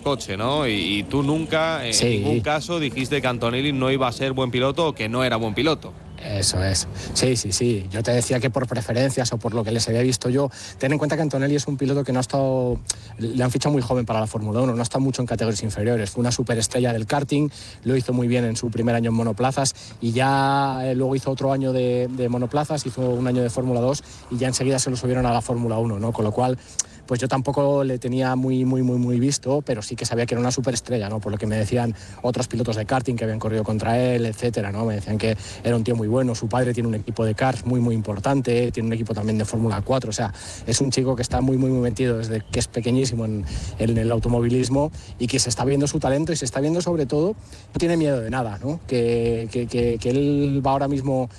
coche, ¿no? Y tú nunca, en ningún caso, dijiste que Antonelli no iba a ser buen piloto o que no era buen piloto. Eso es, sí. Yo te decía que por preferencias o por lo que les había visto yo, ten en cuenta que Antonelli es un piloto que no ha estado, le han fichado muy joven para la Fórmula 1, no ha estado mucho en categorías inferiores, fue una superestrella del karting, lo hizo muy bien en su primer año en monoplazas y ya luego hizo otro año de monoplazas, hizo un año de Fórmula 2 y ya enseguida se lo subieron a la Fórmula 1, ¿no? Con lo cual, pues yo tampoco le tenía muy visto, pero sí que sabía que era una superestrella, ¿no? Por lo que me decían otros pilotos de karting que habían corrido contra él, etcétera, ¿no? Me decían que era un tío muy bueno, su padre tiene un equipo de karts muy importante, tiene un equipo también de Fórmula 4, o sea, es un chico que está muy metido desde que es pequeñísimo en el automovilismo y que se está viendo su talento y se está viendo sobre todo, no tiene miedo de nada, ¿no? Que él va ahora mismo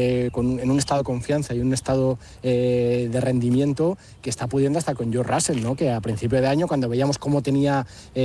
en un estado de confianza y un estado de rendimiento que está pudiendo hasta con George Russell, ¿no? Que a principio de año, cuando veíamos cómo tenía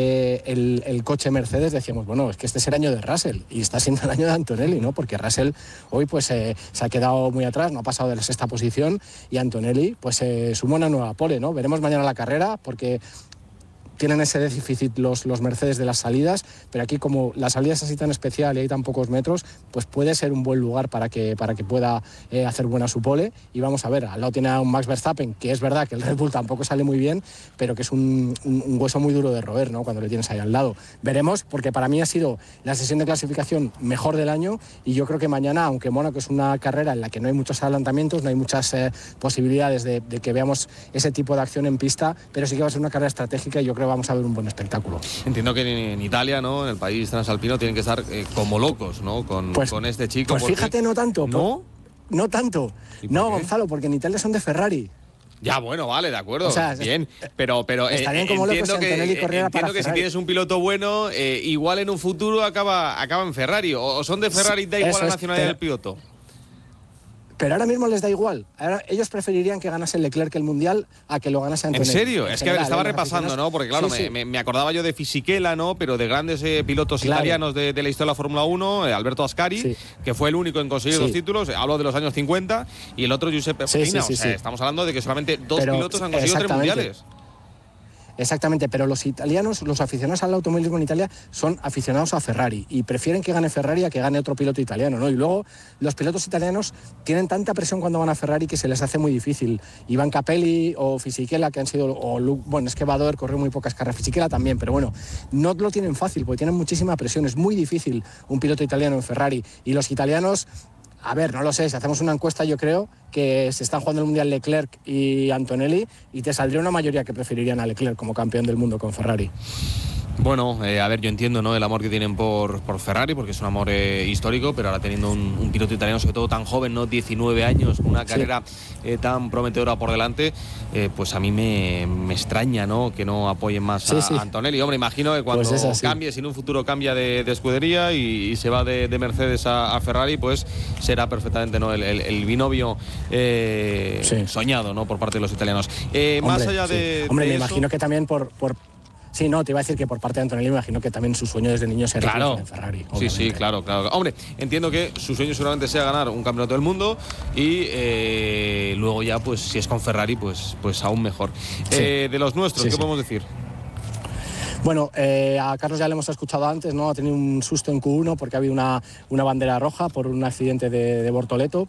el coche Mercedes, decíamos, bueno, es que este es el año de Russell y está siendo el año de Antonelli, ¿no? Porque Russell hoy pues se ha quedado muy atrás, no ha pasado de la sexta posición y Antonelli pues suma una nueva pole, ¿no? Veremos mañana la carrera porque tienen ese déficit los Mercedes de las salidas, pero aquí como la salida es así tan especial y hay tan pocos metros, pues puede ser un buen lugar para que pueda hacer buena su pole. Y vamos a ver, al lado tiene a un Max Verstappen, que es verdad que el Red Bull tampoco sale muy bien, pero que es un hueso muy duro de roer, ¿no? Cuando le tienes ahí al lado. Veremos, porque para mí ha sido la sesión de clasificación mejor del año y yo creo que mañana, aunque Mónaco es una carrera en la que no hay muchos adelantamientos, no hay muchas posibilidades de que veamos ese tipo de acción en pista, pero sí que va a ser una carrera estratégica y yo creo que vamos a ver un buen espectáculo. Entiendo que en Italia, ¿no? En el país transalpino tienen que estar como locos, ¿no? Con este chico. Pues porque... fíjate, no tanto. ¿No? No tanto. No, Gonzalo, porque en Italia son de Ferrari. Ya, bueno, vale, de acuerdo, o sea, bien, pero estarían como locos si Antonelli corriera para entiendo que Ferrari. Si tienes un piloto bueno, igual en un futuro acaba en Ferrari, o son de Ferrari, da igual la nacionalidad del piloto. Pero ahora mismo les da igual. Ahora, ellos preferirían que ganase Leclerc el Mundial a que lo ganase Antonelli. ¿En serio? Es que estaba repasando, ¿no? Porque claro, sí. Me acordaba yo de Fisichella, ¿no? Pero de grandes pilotos italianos de la historia de la Fórmula 1, Alberto Ascari, que fue el único en conseguir los títulos, hablo de los años 50, y el otro Giuseppe Farina. Estamos hablando de que solamente dos pilotos han conseguido 3 mundiales. Exactamente, pero los italianos, los aficionados al automovilismo en Italia son aficionados a Ferrari y prefieren que gane Ferrari a que gane otro piloto italiano, ¿no? Y luego los pilotos italianos tienen tanta presión cuando van a Ferrari que se les hace muy difícil. Iván Capelli o Fisichella, que han sido, bueno, es que Badoer corrió muy pocas carreras, Fisichella también, pero bueno, no lo tienen fácil porque tienen muchísima presión, es muy difícil un piloto italiano en Ferrari y los italianos... A ver, no lo sé, si hacemos una encuesta yo creo que se están jugando el Mundial Leclerc y Antonelli y te saldría una mayoría que preferirían a Leclerc como campeón del mundo con Ferrari. Bueno, a ver, yo entiendo, ¿no? El amor que tienen por Ferrari, porque es un amor histórico, pero ahora teniendo un piloto italiano, sobre todo tan joven, ¿no? 19 años, una carrera tan prometedora por delante, pues a mí me extraña, ¿no? Que no apoyen más a Antonelli. Hombre, imagino que cuando cambie, si en un futuro cambia de escudería y se va de Mercedes a Ferrari, pues será perfectamente, ¿no? El binomio soñado, ¿no? Por parte de los italianos. Más allá de Hombre, me eso, imagino que también por... Sí, no, te iba a decir que por parte de Antonelli me imagino que también su sueño desde niño sería en Ferrari. Obviamente. Sí, claro. Hombre, entiendo que su sueño seguramente sea ganar un campeonato del mundo y luego ya, pues si es con Ferrari, pues aún mejor. De los nuestros, ¿qué podemos decir? Bueno, a Carlos ya le hemos escuchado antes, ¿no? Ha tenido un susto en Q1 porque ha habido una bandera roja por un accidente de Bortoleto.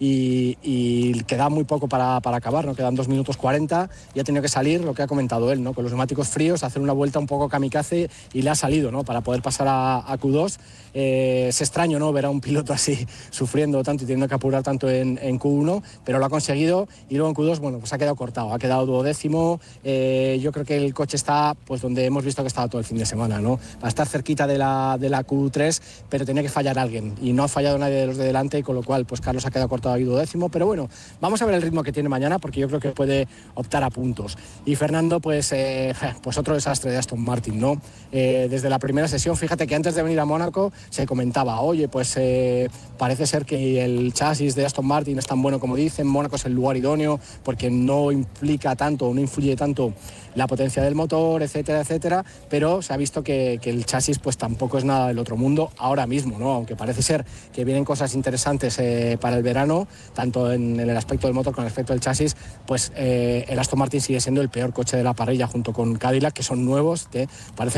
Y queda muy poco para acabar, ¿no? Quedan 2 minutos 40 y ha tenido que salir, lo que ha comentado él, ¿no? Con los neumáticos fríos, hacer una vuelta un poco kamikaze y le ha salido, ¿no? Para poder pasar a Q2. Es extraño, ¿no? Ver a un piloto así sufriendo tanto y teniendo que apurar tanto en Q1, pero lo ha conseguido y luego en Q2, bueno, pues ha quedado cortado, ha quedado 12º. Yo creo que el coche está pues donde hemos visto que estaba todo el fin de semana, ¿no? Va a estar cerquita de la Q3, pero tenía que fallar alguien y no ha fallado nadie de los de delante, y con lo cual pues Carlos ha quedado cortado. Ha ido 10º, pero bueno, vamos a ver el ritmo que tiene mañana porque yo creo que puede optar a puntos. Y Fernando, pues otro desastre de Aston Martin, ¿no? Desde la primera sesión, fíjate que antes de venir a Mónaco se comentaba, oye, pues parece ser que el chasis de Aston Martin es tan bueno como dicen, Mónaco es el lugar idóneo porque no implica tanto, no influye tanto la potencia del motor, etcétera, etcétera, pero se ha visto que el chasis pues tampoco es nada del otro mundo ahora mismo, ¿no? Aunque parece ser que vienen cosas interesantes para el verano, tanto en el aspecto del motor como en el aspecto del chasis, pues el Aston Martin sigue siendo el peor coche de la parrilla junto con Cadillac, que son nuevos, que parecen